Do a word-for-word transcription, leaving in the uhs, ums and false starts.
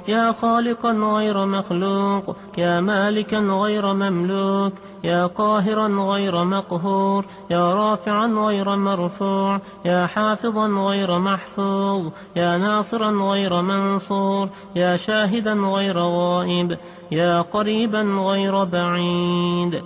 يا خالقا غير مخلوق، يا مالكا غير مملوك، يا قاهرا غير مقهور، يا رافعا غير مرفوع، يا حافظا غير محفوظ، يا ناصرا غير منصور، يا شاهدا غير غائب، يا قريبا غير بعيد.